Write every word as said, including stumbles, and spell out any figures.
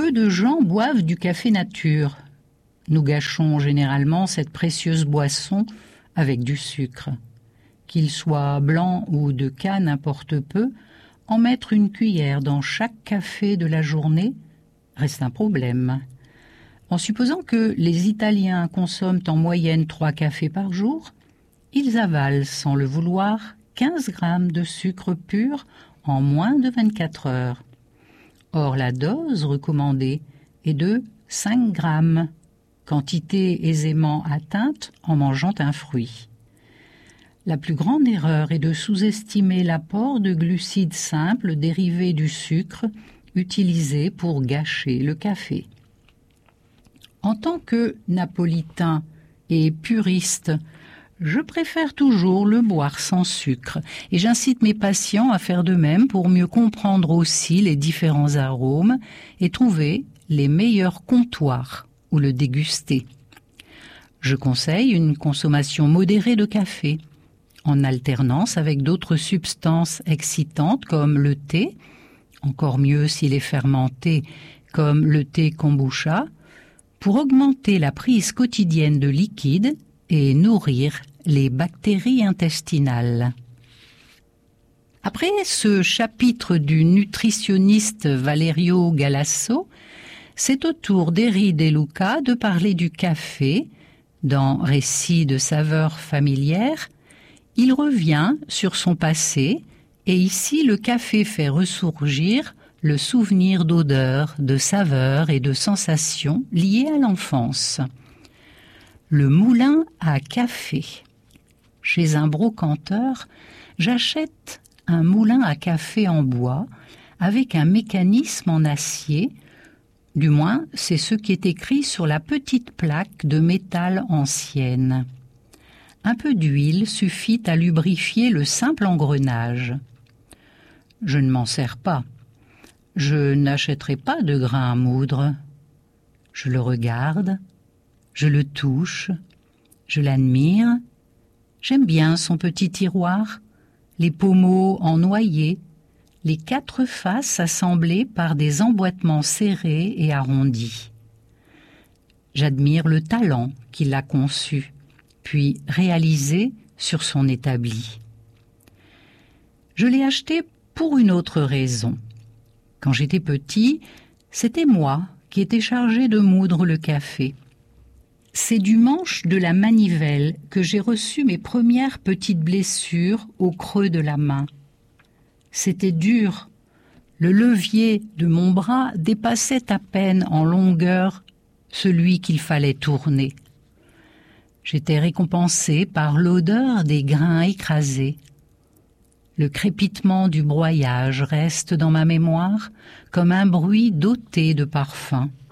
Peu de gens boivent du café nature. Nous gâchons généralement cette précieuse boisson avec du sucre. Qu'il soit blanc ou de canne, importe peu, en mettre une cuillère dans chaque café de la journée reste un problème. En supposant que les Italiens consomment en moyenne trois cafés par jour, ils avalent sans le vouloir quinze grammes de sucre pur en moins de vingt-quatre heures. Or, la dose recommandée est de cinq grammes, quantité aisément atteinte en mangeant un fruit. La plus grande erreur est de sous-estimer l'apport de glucides simples dérivés du sucre utilisé pour gâcher le café. En tant que napolitain et puriste, je préfère toujours le boire sans sucre et j'incite mes patients à faire de même pour mieux comprendre aussi les différents arômes et trouver les meilleurs comptoirs où le déguster. Je conseille une consommation modérée de café, en alternance avec d'autres substances excitantes comme le thé, encore mieux s'il est fermenté comme le thé kombucha, pour augmenter la prise quotidienne de liquide et nourrir les bactéries intestinales. Après ce chapitre du nutritionniste Valerio Galasso, c'est au tour d'Eri De Luca de parler du café. Dans Récits de saveurs familières, il revient sur son passé et ici le café fait ressurgir le souvenir d'odeurs, de saveurs et de sensations liées à l'enfance. Le moulin à café. Chez un brocanteur, j'achète un moulin à café en bois avec un mécanisme en acier. Du moins, c'est ce qui est écrit sur la petite plaque de métal ancienne. Un peu d'huile suffit à lubrifier le simple engrenage. Je ne m'en sers pas. Je n'achèterai pas de grain à moudre. Je le regarde, je le touche, je l'admire. J'aime bien son petit tiroir, les pommeaux en noyer, les quatre faces assemblées par des emboîtements serrés et arrondis. J'admire le talent qui l'a conçu, puis réalisé sur son établi. Je l'ai acheté pour une autre raison. Quand j'étais petit, c'était moi qui étais chargé de moudre le café. C'est du manche de la manivelle que j'ai reçu mes premières petites blessures au creux de la main. C'était dur. Le levier de mon bras dépassait à peine en longueur celui qu'il fallait tourner. J'étais récompensé par l'odeur des grains écrasés. Le crépitement du broyage reste dans ma mémoire comme un bruit doté de parfum.